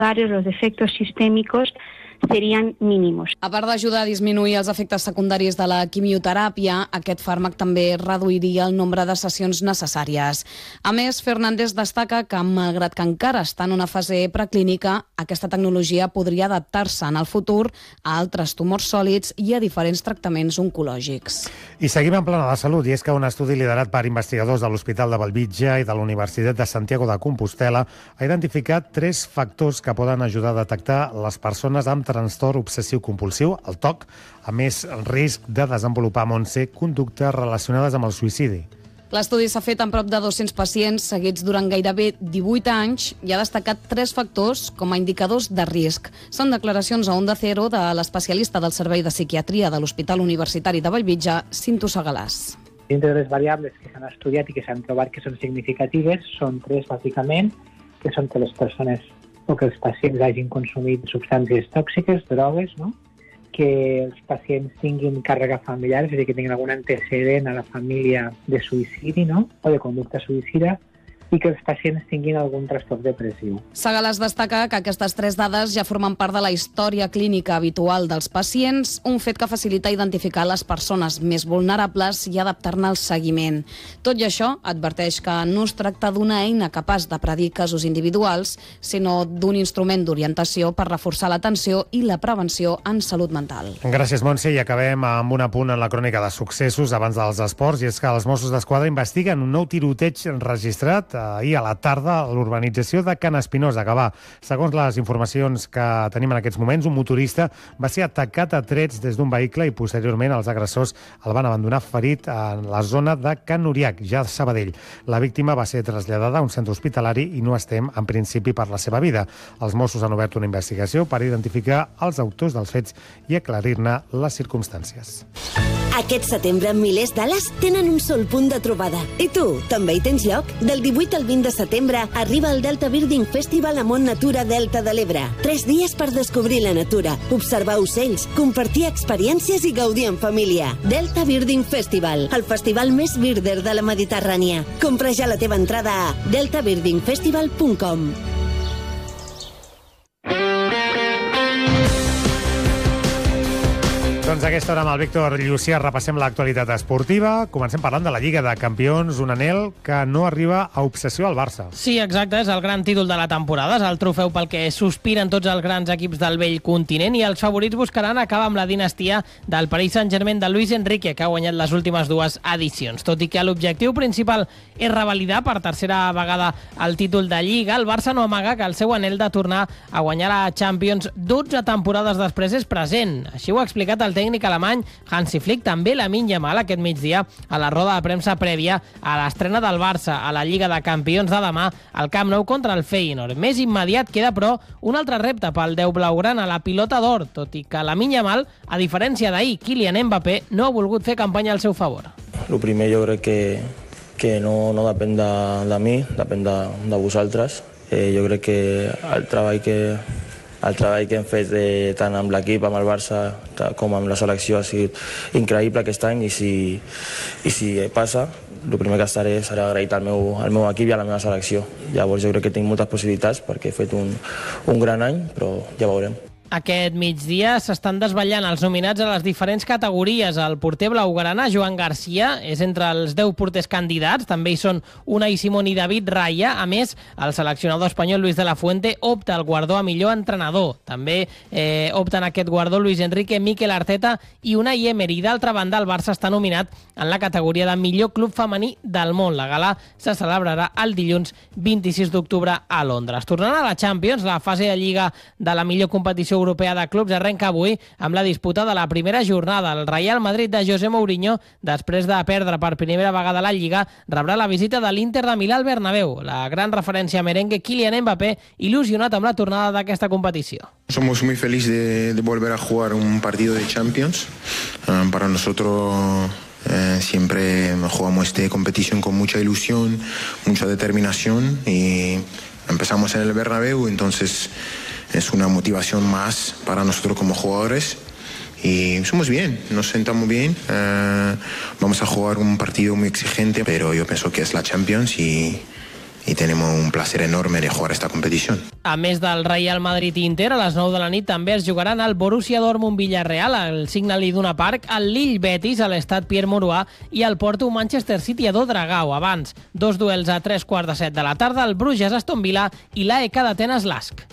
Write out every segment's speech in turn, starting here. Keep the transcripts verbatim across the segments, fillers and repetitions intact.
los efectos sistémicos serien mínimos. A part d'ajudar a disminuir els efectes secundaris de la quimioteràpia, aquest fàrmac també reduiria el nombre de sessions necessàries. A més, Fernández destaca que, malgrat que encara està en una fase preclínica, aquesta tecnologia podria adaptar-se en el futur a altres tumors sòlids i a diferents tractaments oncològics. I seguim en plana de salut, i és que un estudi liderat per investigadors de l'Hospital de Bellvitge i de la Universitat de Santiago de Compostela ha identificat tres factors que poden ajudar a detectar les persones amb trastorn obsessiu-compulsiu, el T O C, a més risc de desenvolupar, Montse, conductes relacionades amb el suïcidi. L'estudi s'ha fet amb prop de dos-cents pacients seguits durant gairebé divuit anys i ha destacat tres factors com a indicadors de risc. Són declaracions a Onda Cero de l'especialista del Servei de Psiquiatria de l'Hospital Universitari de Bellvitge, Cinto Segalàs. Dintre de les variables que s'han estudiat i que s'han trobat que són significatives són tres, bàsicament, que són que les persones o que els pacients hagin consumit substàncies tòxiques, drogues, no? Que els pacients tinguin càrrega familiar, és a dir, que tinguin algun antecedent a la família de suïcidi, no? O de conducta suïcida, i que els pacients tinguin algun trastorn depressiu. Segalàs destaca que aquestes tres dades ja formen part de la història clínica habitual dels pacients, un fet que facilita identificar les persones més vulnerables i adaptar-ne al seguiment. Tot i això, adverteix que no es tracta d'una eina capaç de predir casos individuals, sinó d'un instrument d'orientació per reforçar l'atenció i la prevenció en salut mental. Gràcies, Montse, i acabem amb un apunt en la crònica de successos abans dels esports, i és que els Mossos d'Esquadra investiguen un nou tiroteig registrat ahir a la tarda a l'urbanització de Can Espinós, a Gavà. Segons les informacions que tenim en aquests moments, un motorista va ser atacat a trets des d'un vehicle i posteriorment els agressors el van abandonar ferit en la zona de Can Uriac, ja a Sabadell. La víctima va ser traslladada a un centre hospitalari i no es tem, en principi, per la seva vida. Els Mossos han obert una investigació per identificar els autors dels fets i aclarir-ne les circumstàncies. Aquest setembre, milers d'ales tenen un sol punt de trobada. I tu, també hi tens lloc? Del divuit al vint de setembre arriba el Delta Birding Festival a Mont Natura Delta de l'Ebre. Tres dies per descobrir la natura, observar ocells, compartir experiències i gaudir en família. Delta Birding Festival, el festival més birder de la Mediterrània. Compra ja la teva entrada a delta birding festival punt com. Doncs a aquesta hora amb el Víctor Llucià repassem l'actualitat esportiva. Comencem parlant de la Lliga de Campions, un anhel que no arriba a obsessió al Barça. Sí, exacte, és el gran títol de la temporada, és el trofeu pel que sospiren tots els grans equips del vell continent i els favorits buscaran acabar amb la dinastia del Paris Saint-Germain de Luis Enrique, que ha guanyat les últimes dues edicions. Tot i que l'objectiu principal és revalidar per tercera vegada el títol de Lliga, el Barça no amaga que el seu anhel de tornar a guanyar la Champions dotze temporades després és present. Així ho ha explicat el tècnic alemany Hansi Flick, també Lamine Yamal aquest migdia a la roda de premsa prèvia a l'estrena del Barça a la Lliga de Campions de demà al Camp Nou contra el Feyenoord. Més immediat queda, però, un altre repte pel deu blaugrana, la pilota d'or, tot i que Lamine Yamal, a diferència d'ahir, Kylian Mbappé, no ha volgut fer campanya al seu favor. El primer jo crec que, que no, no depèn de, de mi, depèn de, de vosaltres. Eh, jo crec que el treball que El treball que hem fet eh, tant amb l'equip, amb el Barça, com amb la selecció ha sigut increïble aquest any i si, i si passa, el primer que estaré serà agraït al meu, al meu equip i a la meva selecció. Llavors jo crec que tinc moltes possibilitats perquè he fet un, un gran any, però ja veurem. Aquest migdia s'estan desvetllant els nominats a les diferents categories. El porter blaugrana, Joan Garcia, és entre els deu porters candidats. També hi són Unai Simón i David Raya. A més, el seleccionador espanyol Luis de la Fuente opta al guardó a millor entrenador. També eh, opten aquest guardó Luis Enrique, Mikel Arteta i Unai Emery. D'altra banda, el Barça està nominat en la categoria de millor club femení del món. La gala se celebrarà el dilluns vint-i-sis d'octubre a Londres. Tornant a la Champions, la fase de Lliga de la millor competició europea de clubs arrenca avui amb la disputa de la primera jornada. El Real Madrid de José Mourinho, després de perdre per primera vegada la Lliga, rebrà la visita de l'Inter de Milà al Bernabéu. La gran referència merengue, Kylian Mbappé, il·lusionat amb la tornada d'aquesta competició. Somos muy felices de, de volver a jugar un partido de Champions. Um, para nosotros eh, siempre jugamos esta competición con mucha ilusión, mucha determinación y empezamos en el Bernabéu, entonces es una motivación más para nosotros como jugadores y somos bien, nos sentamos bien, eh, vamos a jugar un partido muy exigente, pero yo pienso que es la Champions y, y tenemos un placer enorme de jugar esta competición. A més del Real Madrid i Inter, a les nou de la nit també es jugaran el Borussia Dortmund Villarreal, el Signal Iduna Park, el Lille Betis, a l'Estad Pierre Mauroy i el Porto Manchester City a Do Dragao. Abans, dos duels a tres quarts de set de la tarda, el Bruges Aston Villa i l'A E K d'Atenes Lask.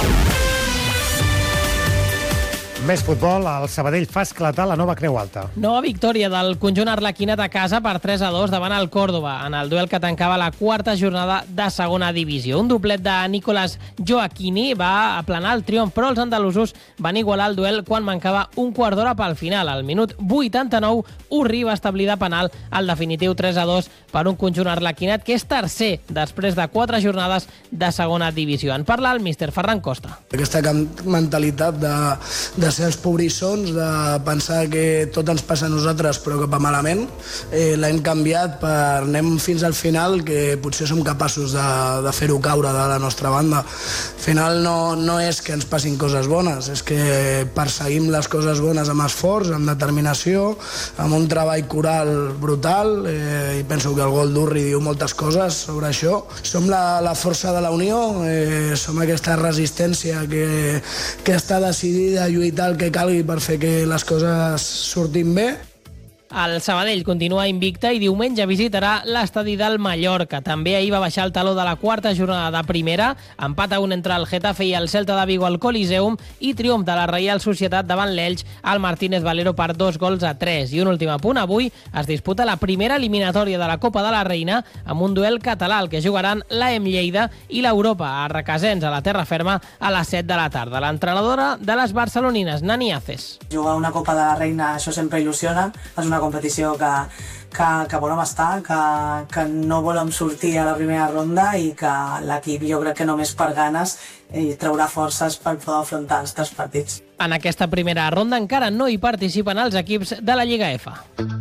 Més futbol, el Sabadell fa esclatar la nova Creu Alta. Nova victòria del conjunt arlequinat a casa per tres a dos davant el Córdoba, en el duel que tancava la quarta jornada de segona divisió. Un doblet de Nicolás Joaquini va aplanar el triomf, però els andalusos van igualar el duel quan mancava un quart d'hora pel final. Al minut vuitanta-nou, Urri va establir de penal el definitiu tres a dos per un conjunt arlequinat que és tercer després de quatre jornades de segona divisió. En parla el míster Ferran Costa. Aquesta mentalitat de, de ser els pobrissons, de pensar que tot ens passa a nosaltres però que va malament, eh, l'hem canviat per anem fins al final, que potser som capaços de, de fer-ho caure de la nostra banda. Al final no, no és que ens passin coses bones, és que perseguim les coses bones amb esforç, amb determinació, amb un treball coral brutal, eh, i penso que el gol d'Urri diu moltes coses sobre això. Som la, la força de la unió, eh, som aquesta resistència que, que està decidida a lluitar el que calgui per fer que les coses surtin bé. El Sabadell continua invicta i diumenge visitarà l'estadi del Mallorca. També ahir va baixar el taló de la quarta jornada de primera, empat a un entre el Getafe i el Celta de Vigo al Coliseum i triomf de la Reial Societat davant l'Elx al Martínez Valero per dos gols a tres. I un últim apunt, avui es disputa la primera eliminatòria de la Copa de la Reina amb un duel català, el que jugaran l'A E M Lleida i l'Europa a Requesens, a la terra ferma, a les set de la tarda. L'entrenadora de les barcelonines, Nani Aces. Jugar una Copa de la Reina, això sempre il·lusiona, és una competició que, que, que volem estar, que, que no volem sortir a la primera ronda i que l'equip jo crec que només per ganes i traurà forces per poder afrontar els tres partits. En aquesta primera ronda encara no hi participen els equips de la Lliga F.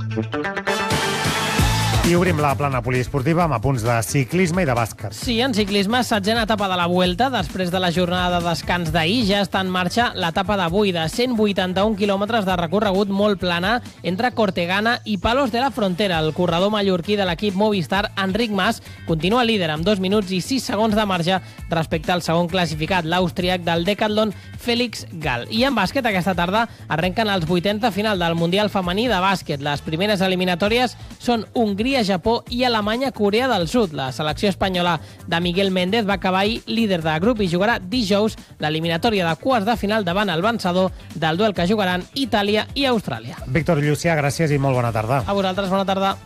I obrim la plana poliesportiva amb apunts de ciclisme i de bàsquet. Sí, en ciclisme, setzena etapa de la Vuelta. Després de la jornada de descans d'ahir, ja està en marxa l'etapa d'avui de cent vuitanta-un quilòmetres de recorregut molt plana entre Cortegana i Palos de la Frontera. El corredor mallorquí de l'equip Movistar, Enric Mas, continua líder amb dos minuts i sis segons de marge respecte al segon classificat, l'àustriac del Decathlon, Félix Gal. I en bàsquet, aquesta tarda arrenquen els vuitens de final del Mundial Femení de bàsquet. Les primeres eliminatòries són Hongria, Japó i Alemanya, Corea del Sud. La selecció espanyola de Miguel Méndez va acabar ahir líder de grup i jugarà dijous l'eliminatòria de quarts de final davant el vencedor del duel que jugaran Itàlia i Austràlia. Víctor Llucià, gràcies i molt bona tarda. A vosaltres, bona tarda.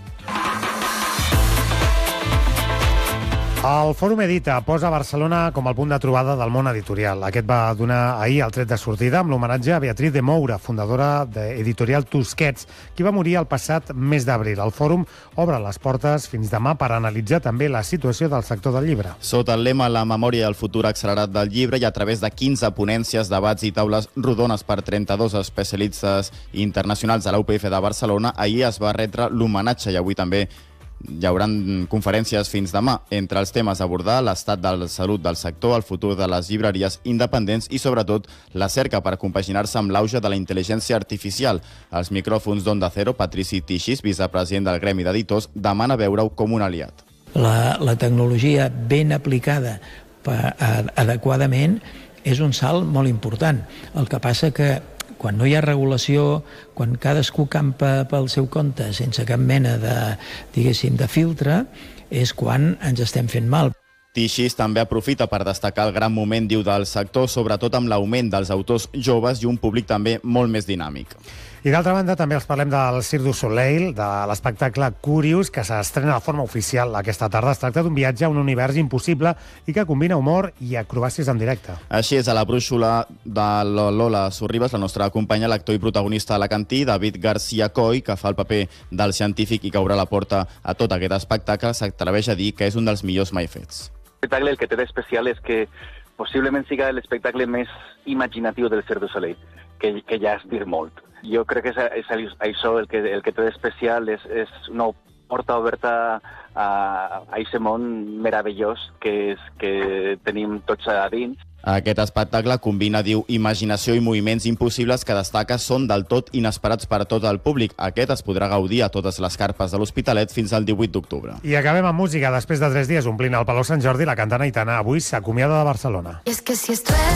El Fòrum Edita posa Barcelona com el punt de trobada del món editorial. Aquest va donar ahir el tret de sortida amb l'homenatge a Beatriz de Moura, fundadora d'Editorial Tusquets, qui va morir el passat mes d'abril. El Fòrum obre les portes fins demà per analitzar també la situació del sector del llibre. Sota el lema La memòria i el futur accelerat del llibre i a través de quinze ponències, debats i taules rodones per trenta-dos especialistes internacionals de la U P F de Barcelona, ahir es va retre l'homenatge i avui també hi haurà conferències fins demà. Entre els temes a abordar, l'estat de la salut del sector, el futur de les llibreries independents i, sobretot, la cerca per compaginar-se amb l'auge de la intel·ligència artificial. Als micròfons d'Onda Cero, Patrici Tixis, vicepresident del Gremi d'Editors, demana veure-ho com un aliat. La, la tecnologia ben aplicada per, adequadament és un salt molt important. El que passa que quan no hi ha regulació, quan cadascú campa pel seu compte sense cap mena de, diguéssim, de filtre, és quan ens estem fent mal. Tixis també aprofita per destacar el gran moment, diu, del sector, sobretot amb l'augment dels autors joves i un públic també molt més dinàmic. I d'altra banda també els parlem del Cirque du Soleil, de l'espectacle Curious, que s'estrena de forma oficial aquesta tarda. Es tracta d'un viatge a un univers impossible i que combina humor i acrobàcies en directe. Així és, a la brúixola de Lola Sorribas, la nostra companya, l'actor i protagonista alacantí, David García Coy, que fa el paper del científic i que obre la porta a tot aquest espectacle, s'atreveix a dir que és un dels millors mai fets. L'espectacle el que té d'especial és que possiblement siga l'espectacle més imaginatiu del Cirque du Soleil, que, que ja és dir molt. Jo crec que és, és això el que, el que té d'especial, és, és una porta oberta a, a aquest món meravellós que, és, que tenim tots a dins. Aquest espectacle combina, diu, imaginació i moviments impossibles que destaca són del tot inesperats per a tot el públic. Aquest es podrà gaudir a totes les carpes de l'Hospitalet fins al divuit d'octubre. I acabem amb música. Després de tres dies omplint el Palau Sant Jordi, la cantant Aitana avui s'acomiada de Barcelona. Es que si esto es